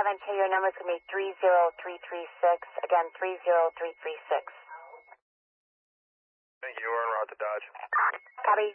7, your number's going to be 30336. Again, 30336. Thank you. We're en route to Dodge. Copy.